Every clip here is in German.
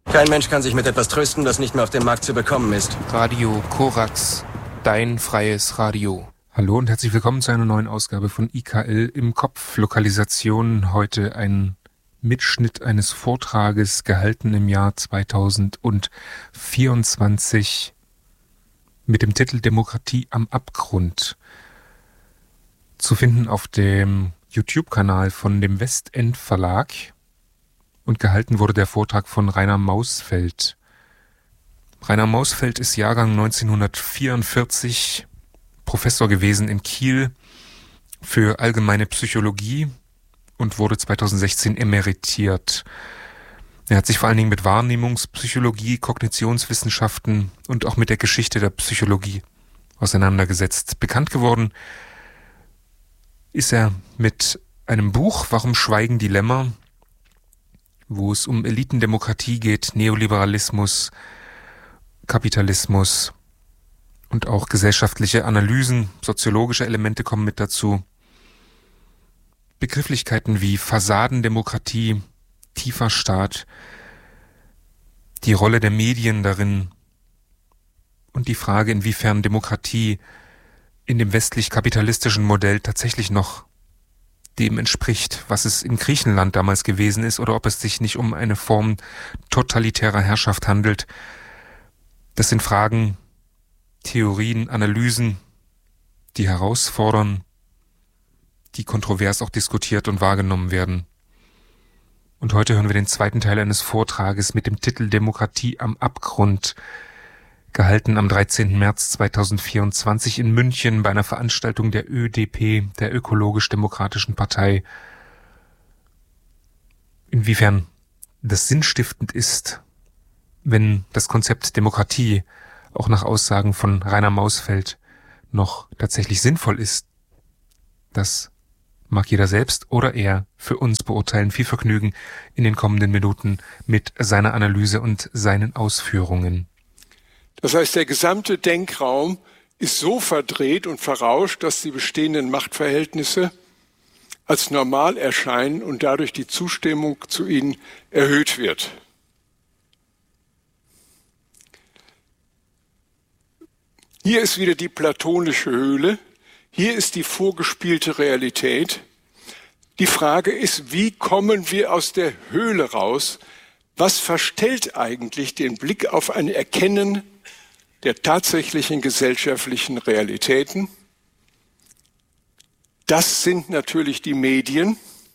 Kein Mensch kann sich mit etwas trösten, das nicht mehr auf dem Markt zu bekommen ist. Radio Korax, dein freies Radio. Hallo und herzlich willkommen zu einer neuen Ausgabe von IKL im Kopf. Lokalisation, heute ein Mitschnitt eines Vortrages, gehalten im Jahr 2024 mit dem Titel Demokratie am Abgrund. Zu finden auf dem YouTube-Kanal von dem Westend Verlag. Und gehalten wurde der Vortrag von Rainer Mausfeld. Rainer Mausfeld ist Jahrgang 1944, Professor gewesen in Kiel für allgemeine Psychologie und wurde 2016 emeritiert. Er hat sich vor allen Dingen mit Wahrnehmungspsychologie, Kognitionswissenschaften und auch mit der Geschichte der Psychologie auseinandergesetzt. Bekannt geworden ist er mit einem Buch, Warum schweigen die Lämmer?, wo es um Elitendemokratie geht, Neoliberalismus, Kapitalismus und auch gesellschaftliche Analysen, soziologische Elemente kommen mit dazu. Begrifflichkeiten wie Fassadendemokratie, tiefer Staat, die Rolle der Medien darin und die Frage, inwiefern Demokratie in dem westlich-kapitalistischen Modell tatsächlich noch dem entspricht, was es in Griechenland damals gewesen ist, oder ob es sich nicht um eine Form totalitärer Herrschaft handelt. Das sind Fragen, Theorien, Analysen, die herausfordern, die kontrovers auch diskutiert und wahrgenommen werden. Und heute hören wir den zweiten Teil eines Vortrages mit dem Titel Demokratie am Abgrund, gehalten am 13. März 2024 in München bei einer Veranstaltung der ÖDP, der Ökologisch-Demokratischen Partei. Inwiefern das sinnstiftend ist, wenn das Konzept Demokratie auch nach Aussagen von Rainer Mausfeld noch tatsächlich sinnvoll ist, das mag jeder selbst oder er für uns beurteilen. Viel Vergnügen in den kommenden Minuten mit seiner Analyse und seinen Ausführungen. Das heißt, der gesamte Denkraum ist so verdreht und verrauscht, dass die bestehenden Machtverhältnisse als normal erscheinen und dadurch die Zustimmung zu ihnen erhöht wird. Hier ist wieder die platonische Höhle. Hier ist die vorgespielte Realität. Die Frage ist, wie kommen wir aus der Höhle raus? Was verstellt eigentlich den Blick auf ein Erkennen der tatsächlichen gesellschaftlichen Realitäten? Das sind natürlich die Medien,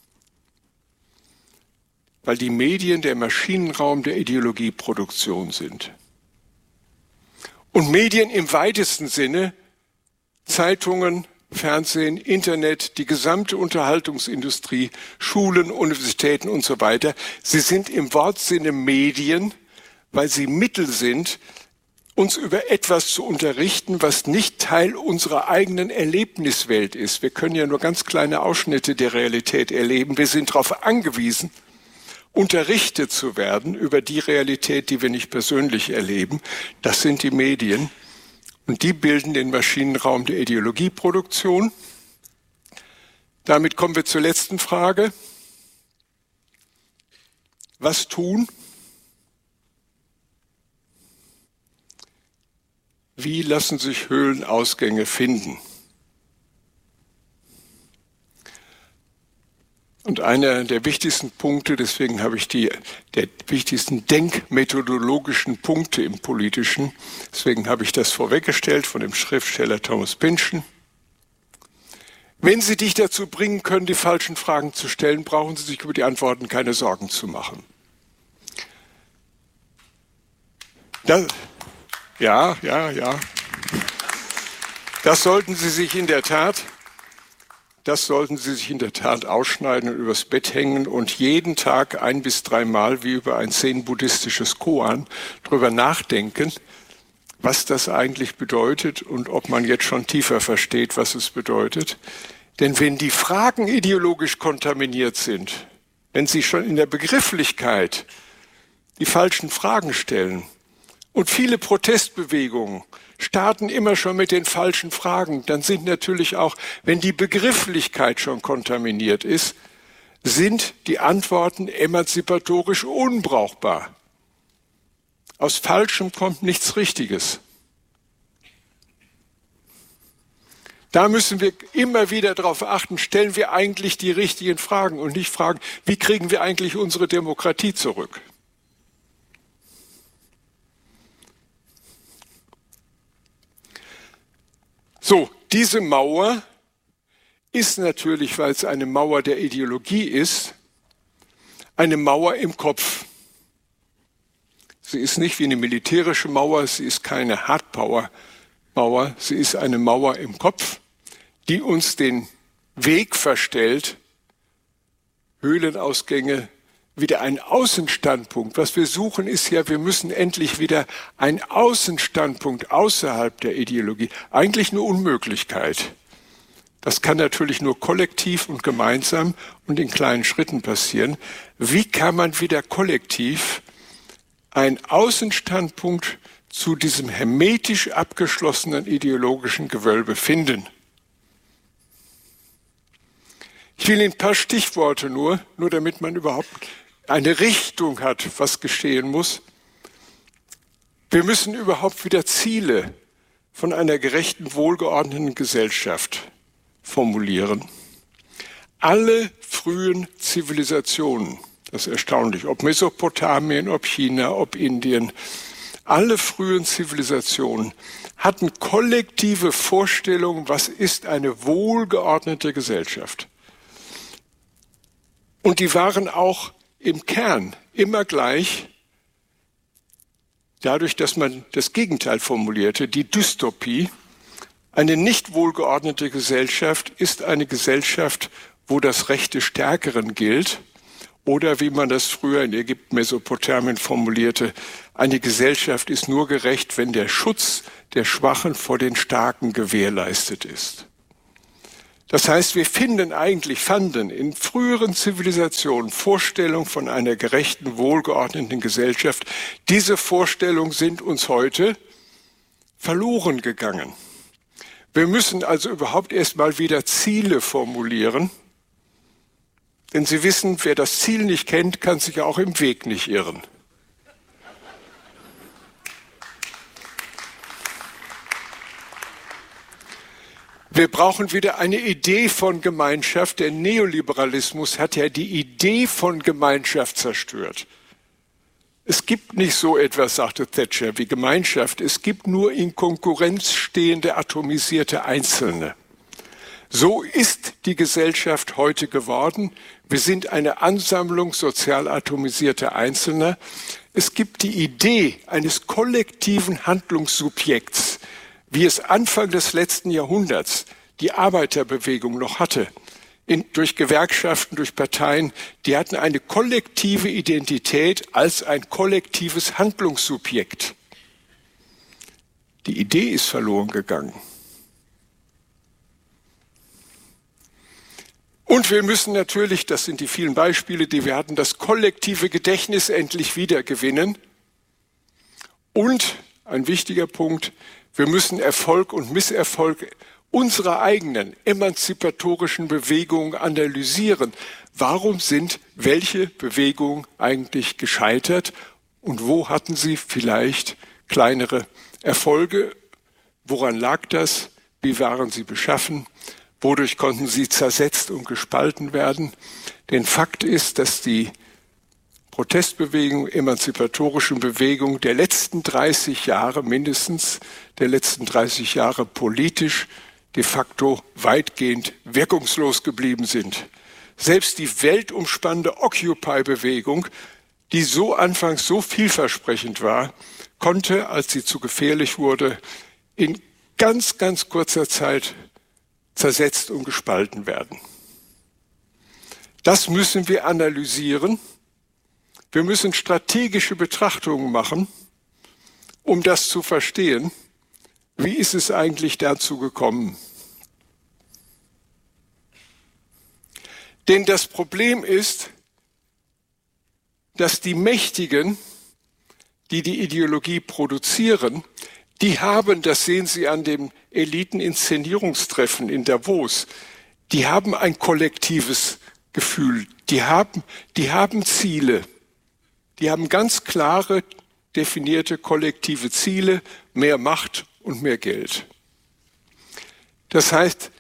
weil die Medien der Maschinenraum der Ideologieproduktion sind. Und Medien im weitesten Sinne, Zeitungen, Fernsehen, Internet, die gesamte Unterhaltungsindustrie, Schulen, Universitäten und so weiter, sie sind im Wortsinne Medien, weil sie Mittel sind, uns über etwas zu unterrichten, was nicht Teil unserer eigenen Erlebniswelt ist. Wir können ja nur ganz kleine Ausschnitte der Realität erleben. Wir sind darauf angewiesen, unterrichtet zu werden über die Realität, die wir nicht persönlich erleben. Das sind die Medien. Und die bilden den Maschinenraum der Ideologieproduktion. Damit kommen wir zur letzten Frage. Was tun? Wie lassen sich Höhlenausgänge finden? Und einer der wichtigsten Punkte, deswegen habe ich der wichtigsten denkmethodologischen Punkte im Politischen, deswegen habe ich das vorweggestellt von dem Schriftsteller Thomas Pynchon. Wenn Sie dich dazu bringen können, die falschen Fragen zu stellen, brauchen Sie sich über die Antworten keine Sorgen zu machen. Ja. Das sollten Sie sich in der Tat ausschneiden und übers Bett hängen und jeden Tag 1 bis 3 Mal wie über ein zen-buddhistisches Koan drüber nachdenken, was das eigentlich bedeutet und ob man jetzt schon tiefer versteht, was es bedeutet. Denn wenn die Fragen ideologisch kontaminiert sind, wenn Sie schon in der Begrifflichkeit die falschen Fragen stellen, und viele Protestbewegungen starten immer schon mit den falschen Fragen. Dann sind natürlich auch, wenn die Begrifflichkeit schon kontaminiert ist, sind die Antworten emanzipatorisch unbrauchbar. Aus Falschem kommt nichts Richtiges. Da müssen wir immer wieder darauf achten, stellen wir eigentlich die richtigen Fragen und nicht fragen, wie kriegen wir eigentlich unsere Demokratie zurück? So, diese Mauer ist natürlich, weil es eine Mauer der Ideologie ist, eine Mauer im Kopf. Sie ist nicht wie eine militärische Mauer, sie ist keine Hardpower-Mauer, sie ist eine Mauer im Kopf, die uns den Weg verstellt, Höhlenausgänge, wieder ein Außenstandpunkt. Was wir suchen ist ja, wir müssen endlich wieder einen Außenstandpunkt außerhalb der Ideologie. Eigentlich eine Unmöglichkeit. Das kann natürlich nur kollektiv und gemeinsam und in kleinen Schritten passieren. Wie kann man wieder kollektiv einen Außenstandpunkt zu diesem hermetisch abgeschlossenen ideologischen Gewölbe finden? Ich will Ihnen ein paar Stichworte nur damit man überhaupt eine Richtung hat, was geschehen muss. Wir müssen überhaupt wieder Ziele von einer gerechten, wohlgeordneten Gesellschaft formulieren. Alle frühen Zivilisationen, das ist erstaunlich, ob Mesopotamien, ob China, ob Indien, alle frühen Zivilisationen hatten kollektive Vorstellungen, was ist eine wohlgeordnete Gesellschaft. Und die waren auch im Kern immer gleich, dadurch, dass man das Gegenteil formulierte, die Dystopie. Eine nicht wohlgeordnete Gesellschaft ist eine Gesellschaft, wo das Recht des Stärkeren gilt. Oder wie man das früher in Ägypten, Mesopotamien formulierte, eine Gesellschaft ist nur gerecht, wenn der Schutz der Schwachen vor den Starken gewährleistet ist. Das heißt, wir fanden in früheren Zivilisationen Vorstellungen von einer gerechten, wohlgeordneten Gesellschaft. Diese Vorstellungen sind uns heute verloren gegangen. Wir müssen also überhaupt erst mal wieder Ziele formulieren. Denn Sie wissen, wer das Ziel nicht kennt, kann sich auch im Weg nicht irren. Wir brauchen wieder eine Idee von Gemeinschaft. Der Neoliberalismus hat ja die Idee von Gemeinschaft zerstört. Es gibt nicht so etwas, sagte Thatcher, wie Gemeinschaft. Es gibt nur in Konkurrenz stehende atomisierte Einzelne. So ist die Gesellschaft heute geworden. Wir sind eine Ansammlung sozial atomisierter Einzelner. Es gibt die Idee eines kollektiven Handlungssubjekts, wie es Anfang des letzten Jahrhunderts die Arbeiterbewegung noch hatte, durch Gewerkschaften, durch Parteien, die hatten eine kollektive Identität als ein kollektives Handlungssubjekt. Die Idee ist verloren gegangen. Und wir müssen natürlich, das sind die vielen Beispiele, die wir hatten, das kollektive Gedächtnis endlich wiedergewinnen. Und ein wichtiger Punkt, wir müssen Erfolg und Misserfolg unserer eigenen emanzipatorischen Bewegungen analysieren. Warum sind welche Bewegungen eigentlich gescheitert und wo hatten sie vielleicht kleinere Erfolge? Woran lag das? Wie waren sie beschaffen? Wodurch konnten sie zersetzt und gespalten werden? Denn Fakt ist, dass die Protestbewegung, emanzipatorischen Bewegung der letzten 30 Jahre, mindestens der letzten 30 Jahre politisch de facto weitgehend wirkungslos geblieben sind. Selbst die weltumspannende Occupy-Bewegung, die so anfangs so vielversprechend war, konnte, als sie zu gefährlich wurde, in ganz, ganz kurzer Zeit zersetzt und gespalten werden. Das müssen wir analysieren. Wir müssen strategische Betrachtungen machen, um das zu verstehen. Wie ist es eigentlich dazu gekommen? Denn das Problem ist, dass die Mächtigen, die die Ideologie produzieren, die haben, das sehen Sie an dem Eliteninszenierungstreffen in Davos, die haben ein kollektives Gefühl, die haben Ziele, die haben ganz klare definierte kollektive Ziele, mehr Macht und mehr Geld. Das heißt,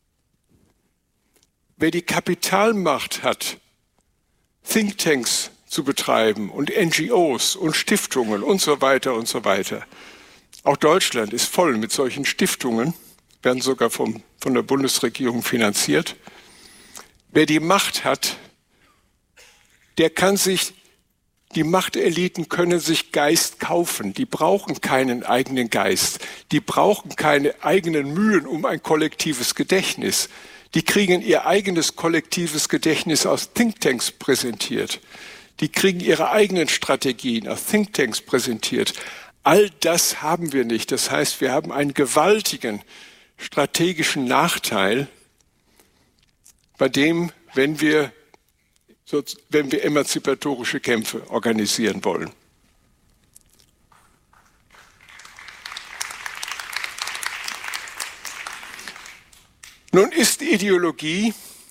wer die Kapitalmacht hat, Thinktanks zu betreiben und NGOs und Stiftungen und so weiter und so weiter. Auch Deutschland ist voll mit solchen Stiftungen, werden sogar von der Bundesregierung finanziert. Wer die Macht hat, der kann sich, die Machteliten können sich Geist kaufen. Die brauchen keinen eigenen Geist. Die brauchen keine eigenen Mühen um ein kollektives Gedächtnis. Die kriegen ihr eigenes kollektives Gedächtnis aus Thinktanks präsentiert. Die kriegen ihre eigenen Strategien aus Thinktanks präsentiert. All das haben wir nicht. Das heißt, wir haben einen gewaltigen strategischen Nachteil, bei dem, wenn wir emanzipatorische Kämpfe organisieren wollen. Nun ist Ideologie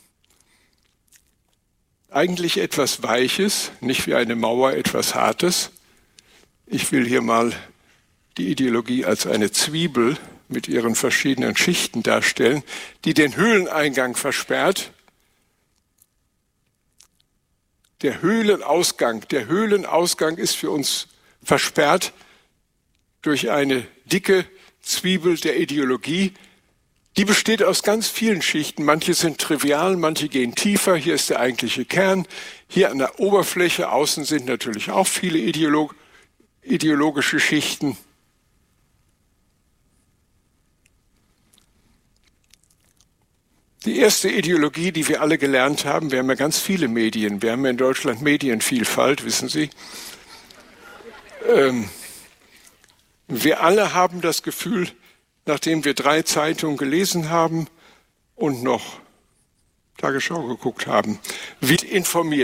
eigentlich etwas Weiches, nicht wie eine Mauer etwas Hartes. Ich will hier mal die Ideologie als eine Zwiebel mit ihren verschiedenen Schichten darstellen, die den Höhleneingang versperrt. Der Höhlenausgang ist für uns versperrt durch eine dicke Zwiebel der Ideologie. Die besteht aus ganz vielen Schichten. Manche sind trivial, manche gehen tiefer. Hier ist der eigentliche Kern. Hier an der Oberfläche außen sind natürlich auch viele ideologische Schichten. Die erste Ideologie, die wir alle gelernt haben, wir haben ja ganz viele Medien. Wir haben ja in Deutschland Medienvielfalt, wissen Sie. Wir alle haben das Gefühl, nachdem wir 3 Zeitungen gelesen haben und noch Tagesschau geguckt haben, wird informiert.